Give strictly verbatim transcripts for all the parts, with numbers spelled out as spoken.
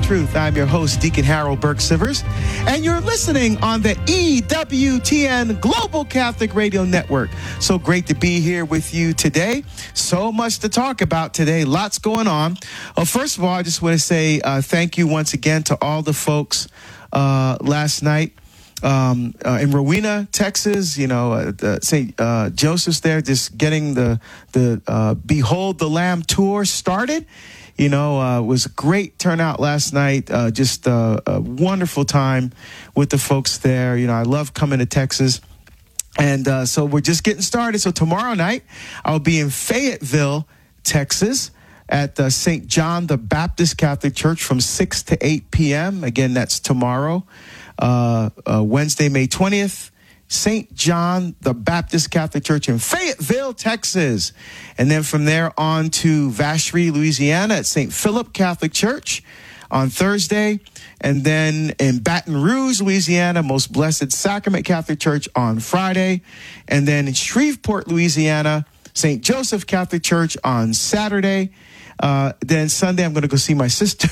Truth. I'm your host, Deacon Harold Burke-Sivers, and you're listening on the E W T N Global Catholic Radio Network. So great to be here with you today. So much to talk about today. Lots going on. Well, first of all, I just want to say uh, thank you once again to all the folks uh, last night. Um, uh, in Rowena, Texas, you know, uh, the Saint Uh, Joseph's there, just getting the the uh, Behold the Lamb tour started. You know, uh, it was a great turnout last night. Uh, just uh, a wonderful time with the folks there. You know, I love coming to Texas. And uh, so we're just getting started. So tomorrow night, I'll be in Fayetteville, Texas, at uh, Saint John the Baptist Catholic Church from six to eight p.m. Again, that's tomorrow. Uh, uh, Wednesday, May twentieth, Saint John the Baptist Catholic Church in Fayetteville, Texas. And then from there on to Vacherie, Louisiana at Saint Philip Catholic Church on Thursday. And then in Baton Rouge, Louisiana, Most Blessed Sacrament Catholic Church on Friday. And then in Shreveport, Louisiana, Saint Joseph Catholic Church on Saturday. Uh, then Sunday, I'm going to go see my sister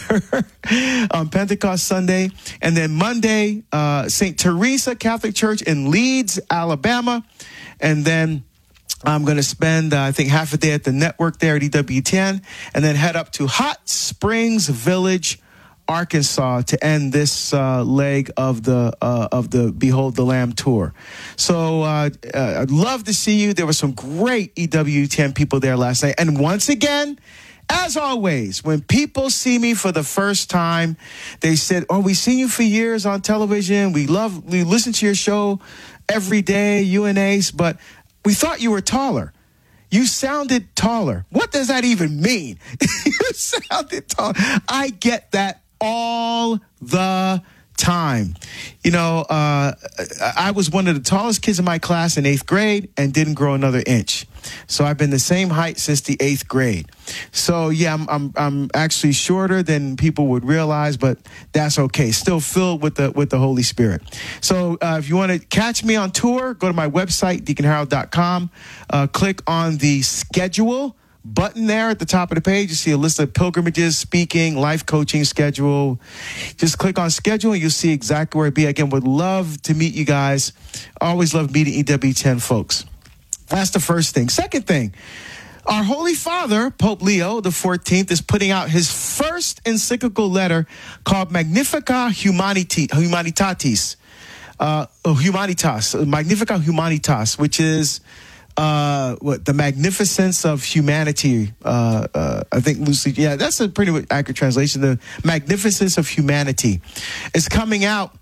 on Pentecost Sunday. And then Monday, uh, Saint Teresa Catholic Church in Leeds, Alabama. And then I'm going to spend, uh, I think, half a day at the network there at E W T N. And then head up to Hot Springs Village, Arkansas, to end this uh, leg of the uh, of the Behold the Lamb tour. So uh, uh, I'd love to see you. There were some great E W T N people there last night. And once again, as always, when people see me for the first time, they said, oh, we've seen you for years on television. We love, we listen to your show every day, U N Ace, but we thought you were taller. You sounded taller. What does that even mean? You sounded taller. I get that all the time. You know, uh, I was one of the tallest kids in my class in eighth grade and didn't grow another inch. So I've been the same height since the eighth grade. So yeah, I'm I'm, I'm actually shorter than people would realize, but that's okay. Still filled with the with the Holy Spirit. So uh, if you want to catch me on tour, go to my website, deacon harold dot com. Uh, click on the schedule button there at the top of the page. You see a list of pilgrimages, speaking, life coaching schedule. Just click on schedule and you'll see exactly where it be. Again, would love to meet you guys. Always love meeting E W T N folks. That's the first thing. Second thing, our Holy Father, Pope Leo the fourteenth, is putting out his first encyclical letter called Magnificat Humaniti- Humanitatis, uh, Humanitas, Magnificat Humanitas, which is uh, what the magnificence of humanity. Uh, uh, I think loosely, yeah, that's a pretty accurate translation. The magnificence of humanity is coming out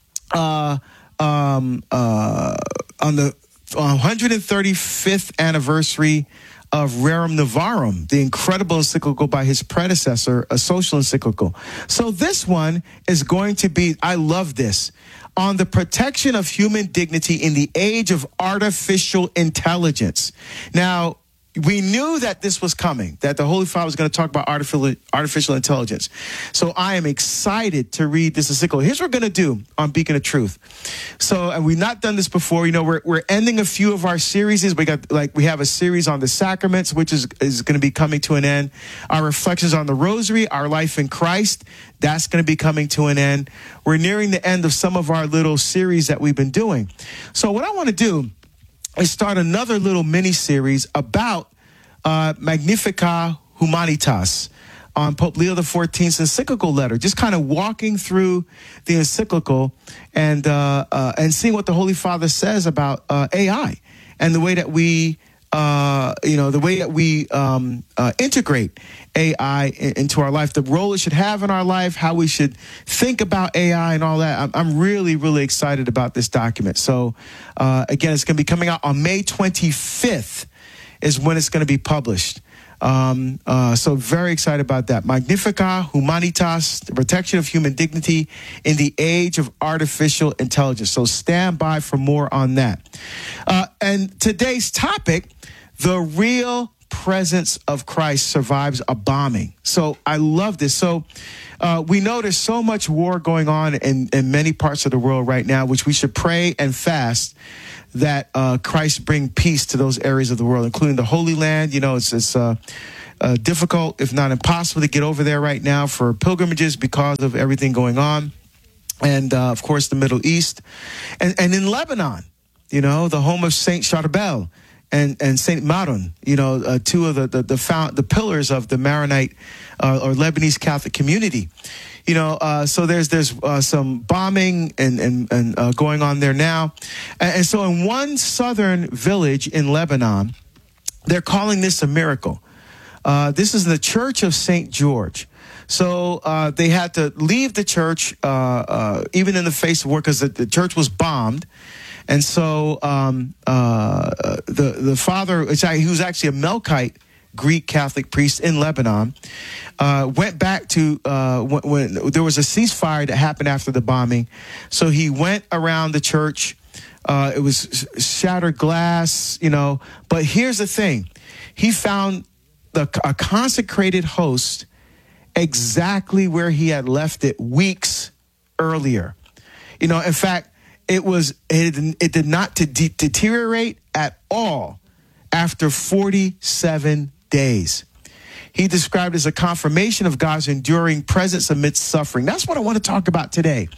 uh, um, uh, on the one hundred thirty-fifth anniversary of Rerum Novarum, the incredible encyclical by his predecessor, a social encyclical. So this one is going to be, I love this, on the protection of human dignity in the age of artificial intelligence. Now, we knew that this was coming, that the Holy Father was going to talk about artificial artificial intelligence. So I am excited to read this encyclical. Here's what we're going to do on Beacon of Truth. So, and we've not done this before. You know, we're we're ending a few of our series. We got like we have a series on the sacraments, which is is going to be coming to an end. Our reflections on the Rosary, our life in Christ, that's going to be coming to an end. We're nearing the end of some of our little series that we've been doing. So what I want to do is start another little mini series about uh, Magnificat Humanitas on Pope Leo the fourteenth's encyclical letter, just kind of walking through the encyclical and uh, uh, and seeing what the Holy Father says about uh, A I and the way that we, uh, you know, the way that we um, uh, integrate A I in, into our life, the role it should have in our life, how we should think about A I and all that. I'm, I'm really, really excited about this document. So, uh, again, it's going to be coming out on May twenty-fifth is when it's going to be published. Um, uh, so very excited about that. Magnificat Humanitas, the protection of human dignity in the age of artificial intelligence. So stand by for more on that. Uh, and today's topic, the real presence of Christ survives a bombing. So I love this. So uh, we know there's so much war going on in, in many parts of the world right now, which we should pray and fast that uh, Christ bring peace to those areas of the world, including the Holy Land. You know, it's, it's uh, uh, difficult, if not impossible, to get over there right now for pilgrimages because of everything going on. And, uh, of course, the Middle East. And, and in Lebanon, you know, the home of Saint Charbel and, and Saint Maron, you know, uh, two of the, the, the, found, the pillars of the Maronite uh, or Lebanese Catholic community. You know, uh, so there's there's uh, some bombing and and, and uh, going on there now, and, and so in one southern village in Lebanon, they're calling this a miracle. Uh, this is the Church of Saint George. So uh, they had to leave the church, uh, uh, even in the face of war, because the, the church was bombed. And so um, uh, the the father, he was actually a Melkite Greek Catholic priest in Lebanon, uh, went back to uh, when, when there was a ceasefire that happened after the bombing. So he went around the church. Uh, it was shattered glass, you know. But here's the thing. He found the, a consecrated host exactly where he had left it weeks earlier. You know, in fact, it was it, it did not de- deteriorate at all after forty-seven days. He described it as a confirmation of God's enduring presence amidst suffering. That's what I want to talk about today.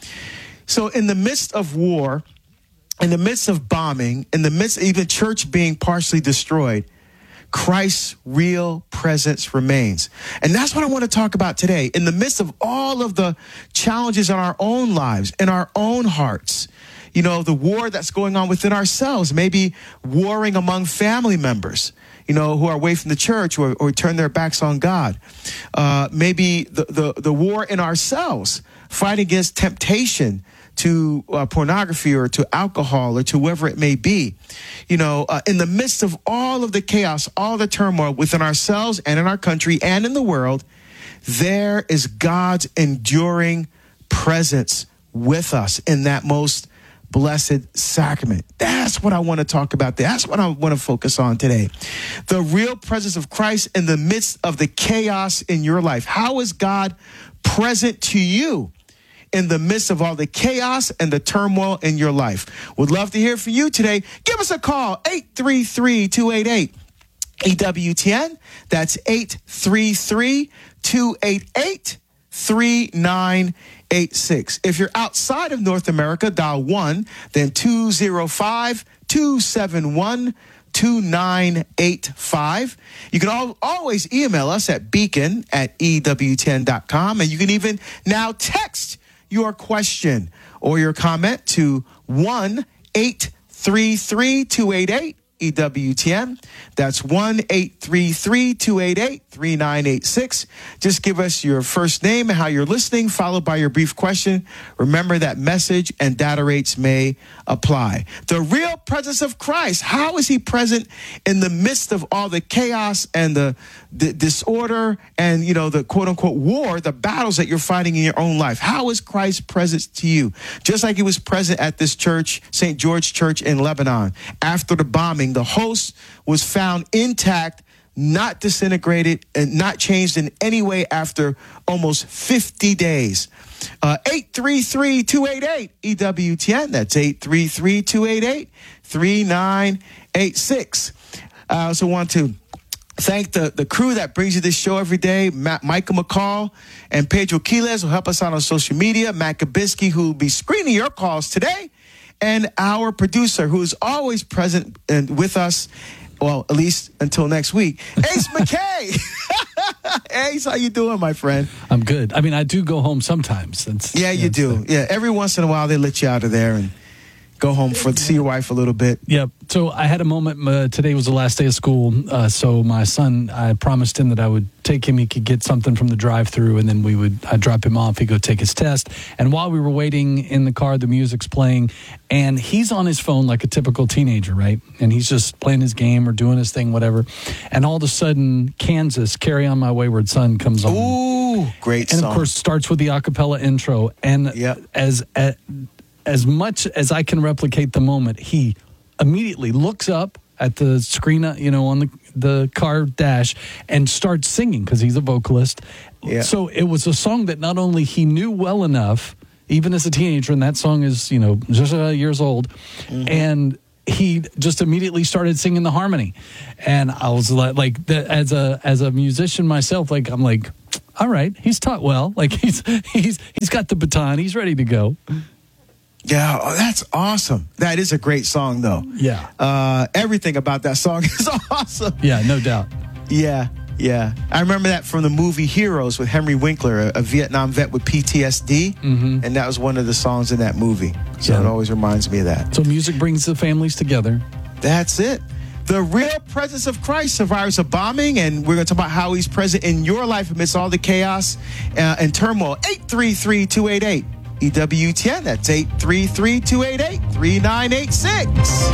So in the midst of war, in the midst of bombing, in the midst of even church being partially destroyed, Christ's real presence remains. And that's what I want to talk about today. In the midst of all of the challenges in our own lives, in our own hearts, you know, the war that's going on within ourselves, maybe warring among family members, you know, who are away from the church or, or turn their backs on God. Uh, maybe the, the, the war in ourselves, fighting against temptation to uh, pornography or to alcohol or to whoever it may be. You know, uh, in the midst of all of the chaos, all the turmoil within ourselves and in our country and in the world, there is God's enduring presence with us in that most blessed sacrament. That's what I want to talk about. That's what I want to focus on today. The real presence of Christ in the midst of the chaos in your life. How is God present to you in the midst of all the chaos and the turmoil in your life? Would love to hear from you today. Give us a call, eight three three, two eight eight, E W T N. That's eight three three, two eight eight, three nine eight six. If you're outside of North America, dial one, then two zero five, two seven one, two nine eight five. You can al- always email us at beacon at E W T N dot com, and you can even now text your question or your comment to one eight three three, two eight eight, E W T N. That's one eight three three, two eight eight, three nine eight six. Just give us your first name and how you're listening, followed by your brief question. Remember that message and data rates may apply. The real presence of Christ. How is he present in the midst of all the chaos and the, the disorder and, you know, the quote unquote war, the battles that you're fighting in your own life? How is Christ present to you? Just like he was present at this church, Saint George Church in Lebanon. After the bombing, the host was found intact, not disintegrated, and not changed in any way after almost fifty days. Uh, eight three three, two eight eight, E W T N. That's eight three three, two eight eight, three nine eight six. I also want to thank the, the crew that brings you this show every day. Matt, Michael McCall and Pedro Quiles will help us out on social media. Matt Kabisky, who will be screening your calls today. And our producer, who is always present and with us, well, at least until next week, Ace McKay. Ace, how you doing, my friend? I'm good. I mean, I do go home sometimes. It's, yeah, you do. The... Yeah, every once in a while they let you out of there and go home for see your wife a little bit. Yeah. So I had a moment. Uh, today was the last day of school. Uh, so my son, I promised him that I would take him. He could get something from the drive-through, and then we would I'd drop him off. He'd go take his test. And while we were waiting in the car, the music's playing, and he's on his phone like a typical teenager, right? And he's just playing his game or doing his thing, whatever. And all of a sudden, Kansas, Carry On My Wayward Son comes on. Ooh, great and song. Of course, starts with the a cappella intro. And yep. as, as as much as I can replicate the moment, he immediately looks up at the screen, you know, on the the car dash and starts singing because he's a vocalist. Yeah. So it was a song that not only he knew well enough, even as a teenager, and that song is, you know, just uh, years old, mm-hmm. and he just immediately started singing the harmony, and I was like, like the, as a as a musician myself, like I'm like, all right, he's taught well, like he's he's he's got the baton, he's ready to go. Yeah, oh, that's awesome. That is a great song, though. Yeah, uh, everything about that song is awesome. Yeah, no doubt. Yeah, yeah. I remember that from the movie Heroes with Henry Winkler, a, a Vietnam vet with P T S D, mm-hmm. and that was one of the songs in that movie. So yeah. It always reminds me of that. So music brings the families together. That's it. The real presence of Christ survives a bombing, and we're going to talk about how he's present in your life amidst all the chaos uh, and turmoil. eight three three, two eight eight, E W T N. That's eight three three, two eight eight, three nine eight six.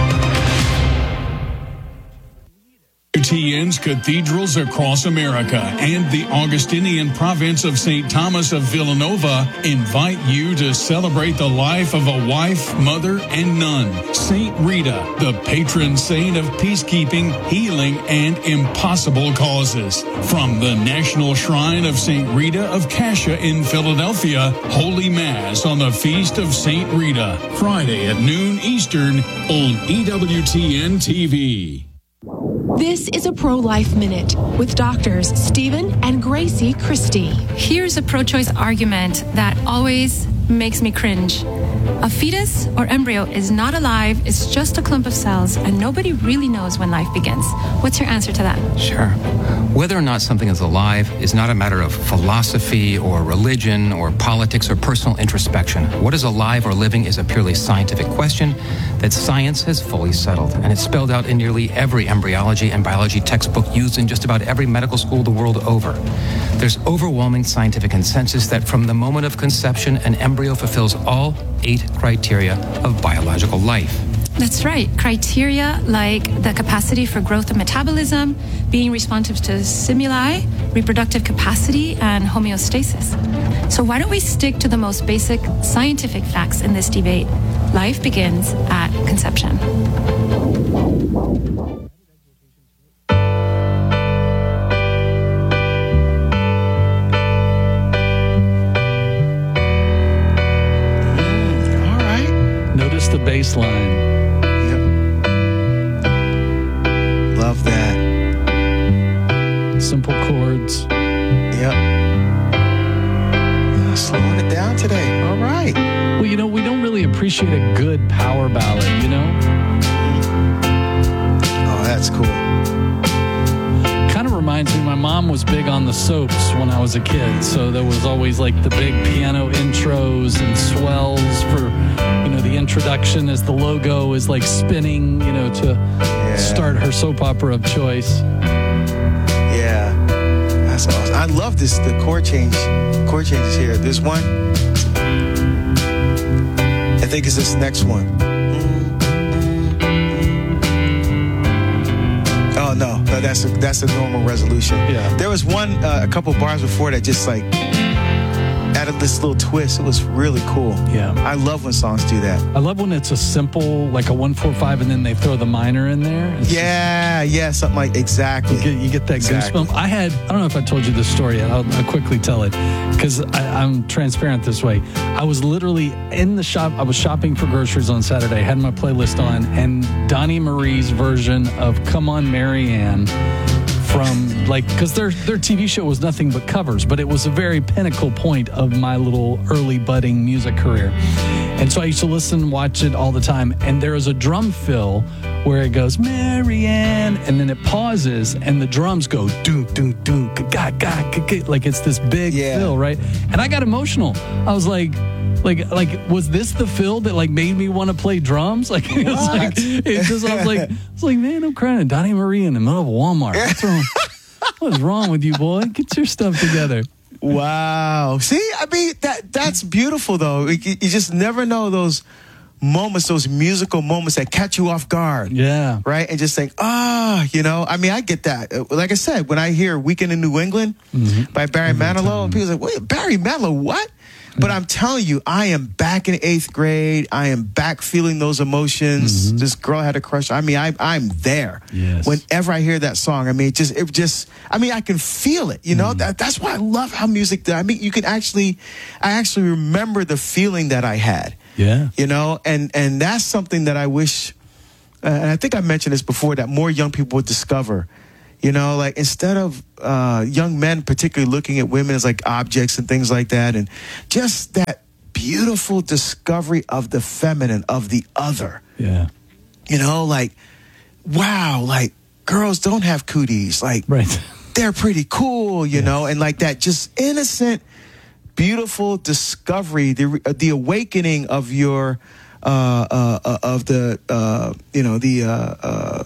T N's cathedrals across America and the Augustinian province of Saint Thomas of Villanova invite you to celebrate the life of a wife, mother, and nun, Saint Rita, the patron saint of peacekeeping, healing, and impossible causes. From the National Shrine of Saint Rita of Cascia in Philadelphia, Holy Mass on the Feast of Saint Rita, Friday at noon Eastern on E W T N T V. This is a Pro-Life Minute with doctors Stephen and Gracie Christie. Here's a pro-choice argument that always makes me cringe. A fetus or embryo is not alive, it's just a clump of cells, and nobody really knows when life begins. What's your answer to that? Sure. Whether or not something is alive is not a matter of philosophy or religion or politics or personal introspection. What is alive or living is a purely scientific question that science has fully settled, and it's spelled out in nearly every embryology and biology textbook used in just about every medical school the world over. There's overwhelming scientific consensus that from the moment of conception, an embryo fulfills all eight criteria of biological life. That's right. Criteria like the capacity for growth and metabolism, being responsive to stimuli, reproductive capacity, and homeostasis. So why don't we stick to the most basic scientific facts in this debate? Life begins at conception. Notice the bass line. Yep. Love that. Simple chords. Yep. Uh, slowing it down today. All right. Well, you know, we don't really appreciate a good power ballad, you know? Oh, that's cool. Kind of reminds me, my mom was big on the soaps when I was a kid, so there was always like the big piano intros and swells for, you know, the introduction as the logo is like spinning, you know, to yeah. start her soap opera of choice. Yeah, that's awesome. I love this, the chord change, chord changes here. There's one, I think it's this next one. Oh, no, no, that's a, that's a normal resolution. Yeah. There was one, uh, a couple bars before that just like added this little twist. It was really cool. Yeah. I love when songs do that. I love when it's a simple, like a one four five, and then they throw the minor in there. It's yeah, just, yeah, something like, exactly. You get, you get that exactly. goosebump. I had, I don't know if I told you this story yet. I'll, I'll quickly tell it because I'm transparent this way. I was literally in the shop. I was shopping for groceries on Saturday, had my playlist on, and Donnie Marie's version of Come On Marianne from, like, because their their T V show was nothing but covers, but it was a very pinnacle point of my little early budding music career. And so I used to listen and watch it all the time. And there is a drum fill where it goes, Marianne, and then it pauses and the drums go, doom, doom, doom, ga, ga, ga, ga, like it's this big yeah. fill, right? And I got emotional. I was like, Like, like, was this the fill that like made me want to play drums? Like, it was like, it just, I was like, I was like, man, I'm crying at Donnie Marie in the middle of Walmart. What's wrong? What's wrong with you, boy? Get your stuff together. Wow. See, I mean, that that's beautiful, though. You, you just never know those moments, those musical moments that catch you off guard. Yeah. Right? And just think, ah, oh, you know, I mean, I get that. Like I said, when I hear Weekend in New England mm-hmm. by Barry Every Manilow, time. And people are like, wait, Barry Manilow, what? But I'm telling you, I am back in eighth grade. I am back feeling those emotions. Mm-hmm. This girl had a crush. I mean, I, I'm there. Yes. Whenever I hear that song, I mean, it just, it just, I mean, I can feel it, you know? Mm. That, that's why I love how music does. I mean, you can actually, I actually remember the feeling that I had. Yeah. You know? And, and that's something that I wish and I think I mentioned this before, that more young people would discover, you know, like instead of uh, young men particularly looking at women as like objects and things like that, and just that beautiful discovery of the feminine, of the other. Yeah. You know, like, wow, like girls don't have cooties. Like, right. they're pretty cool, you yes. know, and like that just innocent, beautiful discovery, the the awakening of your, uh, uh, uh of the, uh, you know, the, uh, uh,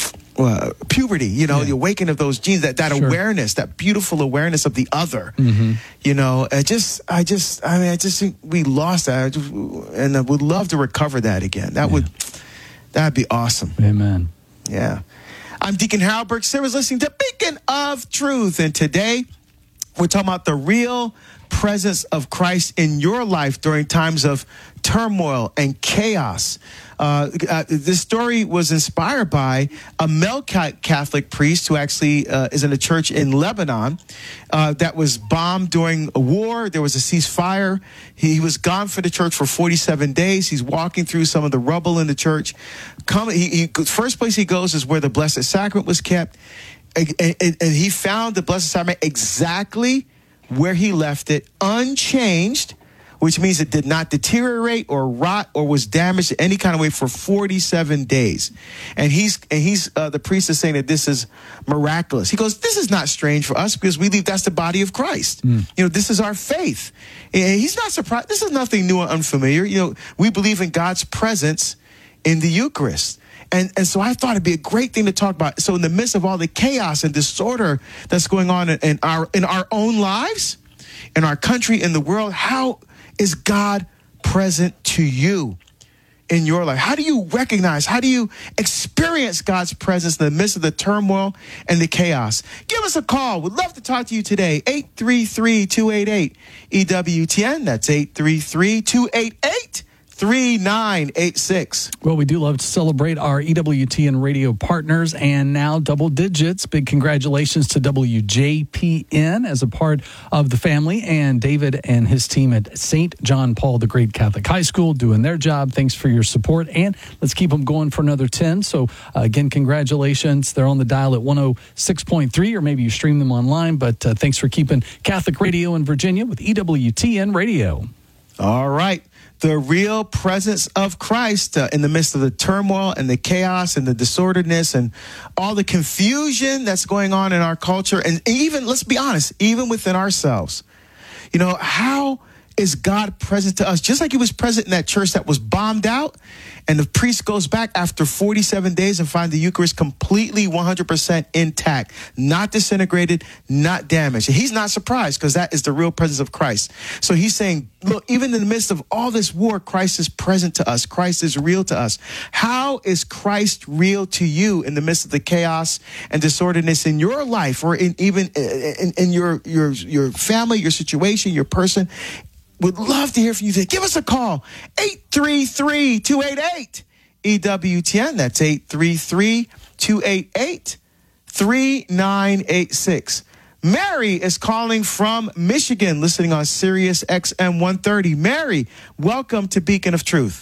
Uh, puberty, you know, yeah. the awakening of those genes, that, that sure. awareness, that beautiful awareness of the other, mm-hmm. you know, I just, I just, I mean, I just think we lost that, just, and I would love to recover that again. That yeah. would, that'd be awesome. Amen. Yeah. I'm Deacon Harold Burke Sivers, listening to Beacon of Truth, and today we're talking about the real presence of Christ in your life during times of turmoil and chaos. Uh, uh, this story was inspired by a male Catholic priest who actually uh, is in a church in Lebanon uh, that was bombed during a war. There was a ceasefire. He, he was gone from the church for forty-seven days. He's walking through some of the rubble in the church. Come, he, he, first place he goes is where the Blessed Sacrament was kept. And, and, and he found the Blessed Sacrament exactly where he left it, unchanged, which means it did not deteriorate or rot or was damaged in any kind of way for forty-seven days. And he's and he's uh, the priest is saying that this is miraculous. He goes, this is not strange for us because we believe that's the body of Christ. Mm. You know, this is our faith. And he's not surprised. This is nothing new or unfamiliar. You know, we believe in God's presence in the Eucharist. And and so I thought it'd be a great thing to talk about. So in the midst of all the chaos and disorder that's going on in, in our in our own lives, in our country, in the world, how is God present to you in your life? How do you recognize, how do you experience God's presence in the midst of the turmoil and the chaos? Give us a call. We'd love to talk to you today. eight three three, two eight eight, E W T N. That's eight three three, two eight eight, three nine eight six. Well, we do love to celebrate our E W T N radio partners, and now double digits. Big congratulations to W J P N as a part of the family, and David and his team at Saint John Paul the Great Catholic High School doing their job. Thanks for your support, and let's keep them going for another ten. So uh, again, congratulations. They're on the dial at one oh six point three, or maybe you stream them online, but uh, thanks for keeping Catholic radio in Virginia with E W T N radio. All right. The real presence of Christ uh, in the midst of the turmoil and the chaos and the disorderedness and all the confusion that's going on in our culture. And even, let's be honest, even within ourselves, you know, how is God present to us? Just like he was present in that church that was bombed out, and the priest goes back after forty-seven days and finds the Eucharist completely one hundred percent intact, not disintegrated, not damaged. And he's not surprised because that is the real presence of Christ. So he's saying, look, even in the midst of all this war, Christ is present to us. Christ is real to us. How is Christ real to you in the midst of the chaos and disorderedness in your life, or in even in, in your, your, your family, your situation, your person? Would love to hear from you today. Give us a call, eight three three, two eight eight, E W T N. That's eight three three, two eight eight, three nine eight six. Mary is calling from Michigan, listening on Sirius X M one thirty. Mary, welcome to Beacon of Truth.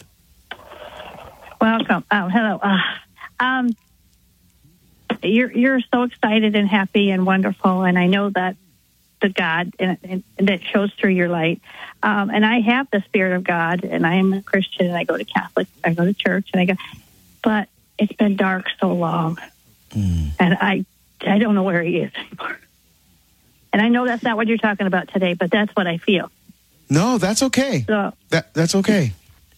Welcome. Oh, hello. Uh, um, you're you're so excited and happy and wonderful, and I know that the God and, and, and that shows through your light. Um, and I have the Spirit of God, and I am a Christian, and I go to Catholic, I go to church, and I go, but it's been dark so long, mm. and I I don't know where he is anymore. And I know that's not what you're talking about today, but that's what I feel. No, that's okay. So, that that's okay.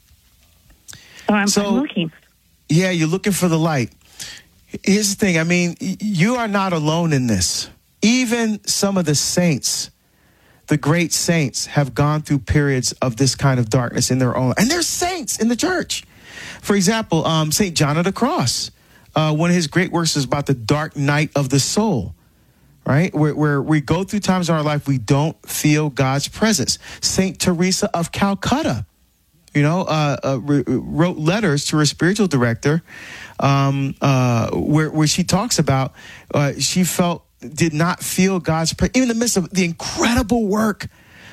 So I'm, so I'm looking. Yeah, you're looking for the light. Here's the thing. I mean, you are not alone in this. Even some of the saints, the great saints, have gone through periods of this kind of darkness in their own. And there's saints in the church. For example, um, Saint John of the Cross. Uh, one of his great works is about the dark night of the soul, right? Where, where we go through times in our life we don't feel God's presence. Saint Teresa of Calcutta, you know, uh, uh, re- wrote letters to her spiritual director um, uh, where, where she talks about uh, she felt did not feel God's presence, even in the midst of the incredible work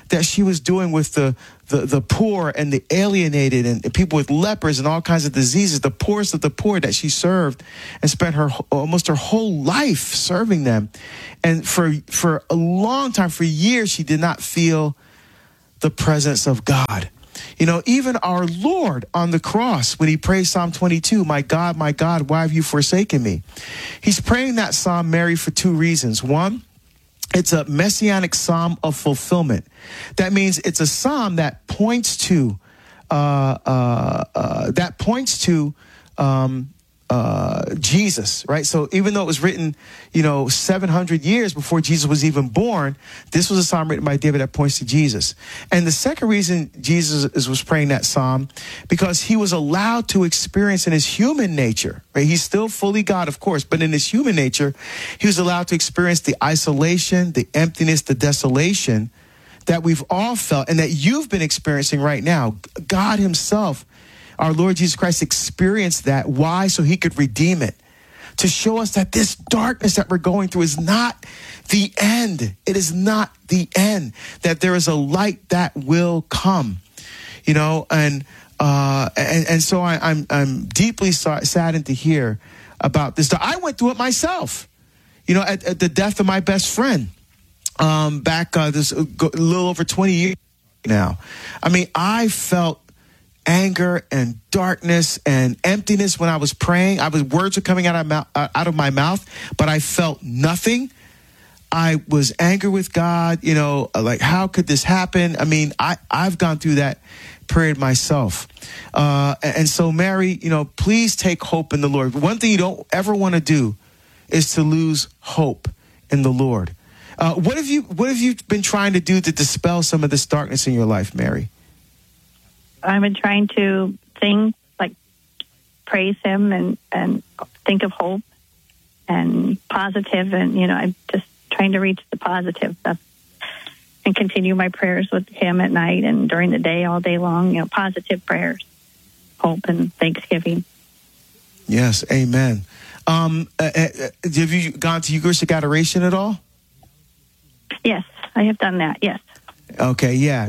that she was doing with the, the, the poor and the alienated and people with lepers and all kinds of diseases, the poorest of the poor that she served and spent her almost her whole life serving them. And for, for a long time, for years, she did not feel the presence of God. You know, even our Lord on the cross, when he prays Psalm twenty-two, my God, my God, why have you forsaken me? He's praying that Psalm, Mary, for two reasons. One, it's a messianic psalm of fulfillment. That means it's a psalm that points to, uh, uh, uh, that points to, um, uh, Jesus, right? So even though it was written, you know, seven hundred years before Jesus was even born, this was a psalm written by David that points to Jesus. And the second reason Jesus was praying that psalm, because he was allowed to experience in his human nature, right? He's still fully God, of course, but in his human nature, he was allowed to experience the isolation, the emptiness, the desolation that we've all felt and that you've been experiencing right now. God himself, our Lord Jesus Christ, experienced that. Why? So he could redeem it. To show us that this darkness that we're going through is not the end. It is not the end. That there is a light that will come. You know, and uh, and, and so I, I'm I'm deeply saddened to hear about this. I went through it myself. You know, at, at the death of my best friend um, back uh, this a little over twenty years now. I mean, I felt anger and darkness and emptiness when I was praying. I was words were coming out of, mouth, uh, out of my mouth, but I felt nothing. I was angry with God, you know, like, how could this happen? I mean, I, I've gone through that period myself. Uh, and so, Mary, you know, please take hope in the Lord. One thing you don't ever want to do is to lose hope in the Lord. Uh, what have you, what have you been trying to do to dispel some of this darkness in your life, Mary? I've been trying to sing, like praise him and, and think of hope and positive, and, you know, I'm just trying to reach the positive stuff and continue my prayers with him at night and during the day, all day long, you know, positive prayers, hope and thanksgiving. Yes, amen. Um, uh, uh, have you gone to Eucharistic adoration at all? Yes, I have done that, yes. Okay, yeah.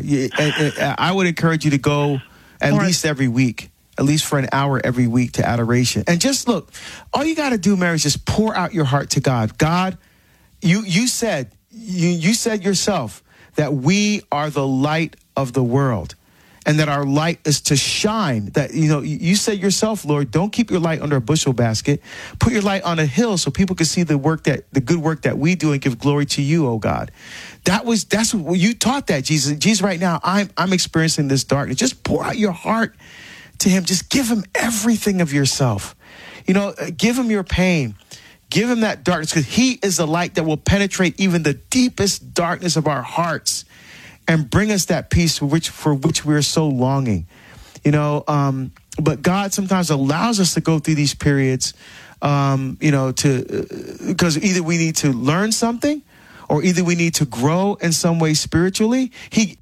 I would encourage you to go at or, least every week, at least for an hour every week to adoration. And just look, all you got to do, Mary, is just pour out your heart to God. God, you you said, you, you said yourself that we are the light of the world and that our light is to shine. That, you know, you said yourself, Lord, don't keep your light under a bushel basket. Put your light on a hill so people can see the work that, the good work that we do and give glory to you, oh God. That was, that's what you taught that, Jesus. Jesus, right now, I'm, I'm experiencing this darkness. Just pour out your heart to him. Just give him everything of yourself. You know, give him your pain. Give him that darkness, because he is the light that will penetrate even the deepest darkness of our hearts and bring us that peace for which, for which we are so longing. You know, um, but God sometimes allows us to go through these periods, um, you know, to, because either we need to learn something, or either we need to grow in some way spiritually. He,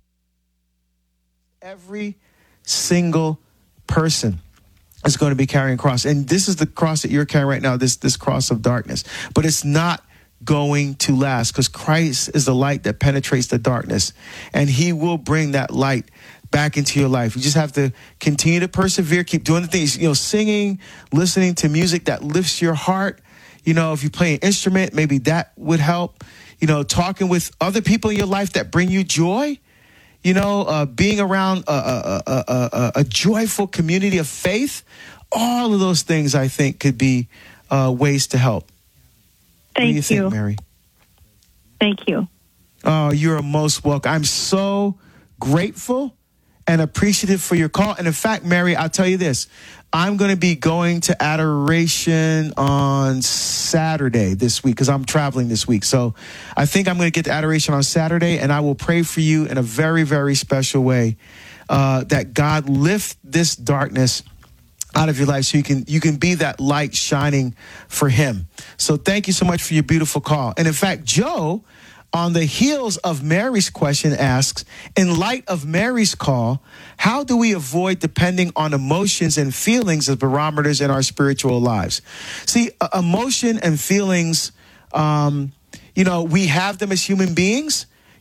every single person is going to be carrying a cross. And this is the cross that you're carrying right now, this, this cross of darkness. But it's not going to last, because Christ is the light that penetrates the darkness. And he will bring that light back into your life. You just have to continue to persevere, keep doing the things, you know, singing, listening to music that lifts your heart. You know, if you play an instrument, maybe that would help. You know, talking with other people in your life that bring you joy, you know, uh, being around a, a, a, a, a joyful community of faith. All of those things, I think, could be uh, ways to help. Thank what do you, you. think, Mary? Thank you. Oh, you're most welcome. I'm so grateful and appreciative for your call. And in fact, Mary, I'll tell you this. I'm going to be going to adoration on Saturday this week, because I'm traveling this week. So I think I'm going to get to adoration on Saturday, and I will pray for you in a very, very special way, uh, that God lift this darkness out of your life so you can you can be that light shining for him. So thank you so much for your beautiful call. And in fact, Joe, on the heels of Mary's question, asks, in light of Mary's call, how do we avoid depending on emotions and feelings as barometers in our spiritual lives? See, uh, emotion and feelings, um, you know, we have them as human beings.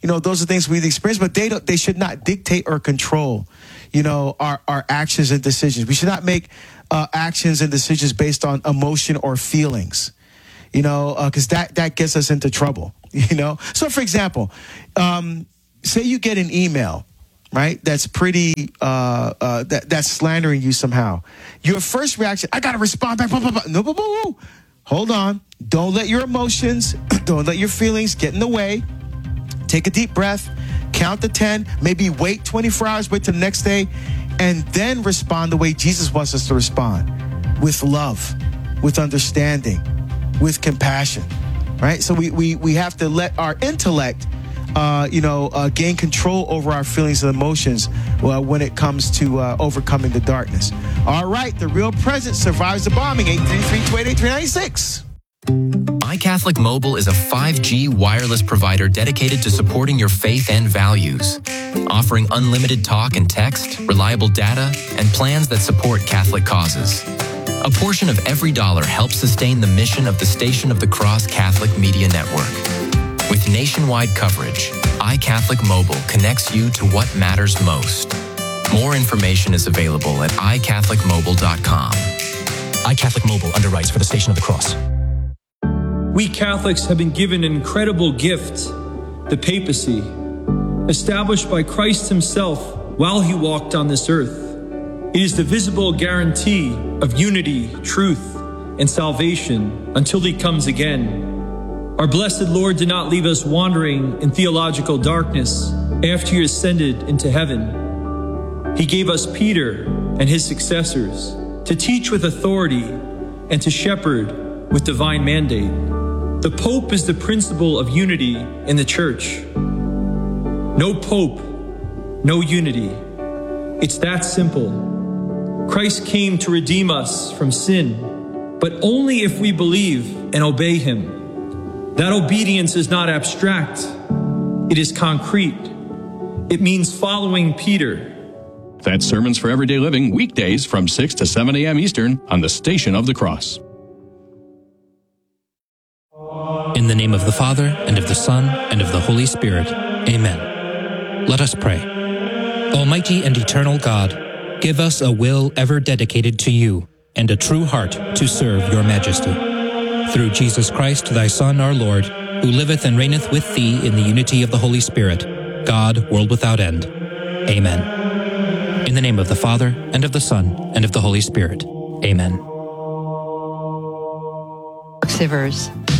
you know, those are things we've experienced, but they don't, they should not dictate or control, you know, our, our actions and decisions. We should not make uh, actions and decisions based on emotion or feelings, you know, because uh, that, that gets us into trouble, you know. So, for example, um, say you get an email, right, that's pretty, uh, uh, that, that's slandering you somehow. Your first reaction, I got to respond back. Blah, blah, blah. No, blah, blah, blah. Hold on. Don't let your emotions, don't let your feelings get in the way. Take a deep breath, count to ten, maybe wait twenty-four hours, wait till the next day, and then respond the way Jesus wants us to respond, with love, with understanding, with compassion, right? So we we we have to let our intellect, uh, you know, uh, gain control over our feelings and emotions well, when it comes to uh, overcoming the darkness. All right, the real presence survives the bombing. eight three three, two eight eight, three nine six. iCatholic Mobile is a five G wireless provider dedicated to supporting your faith and values, offering unlimited talk and text, reliable data, and plans that support Catholic causes. A portion of every dollar helps sustain the mission of the Station of the Cross Catholic Media Network. With nationwide coverage, iCatholic Mobile connects you to what matters most. More information is available at i catholic mobile dot com. iCatholic Mobile underwrites for the Station of the Cross. We Catholics have been given an incredible gift, the papacy, established by Christ himself while he walked on this earth. It is the visible guarantee of unity, truth, and salvation until he comes again. Our blessed Lord did not leave us wandering in theological darkness after he ascended into heaven. He gave us Peter and his successors to teach with authority and to shepherd with divine mandate. The Pope is the principle of unity in the Church. No Pope, no unity. It's that simple. Christ came to redeem us from sin, but only if we believe and obey him. That obedience is not abstract. It is concrete. It means following Peter. That's Sermons for Everyday Living, weekdays from six to seven a.m. Eastern on the Station of the Cross. In the name of the Father, and of the Son, and of the Holy Spirit. Amen. Let us pray. Almighty and eternal God, give us a will ever dedicated to you, and a true heart to serve your majesty. Through Jesus Christ, thy Son, our Lord, who liveth and reigneth with thee in the unity of the Holy Spirit, God, world without end. Amen. In the name of the Father, and of the Son, and of the Holy Spirit. Amen. Sivers.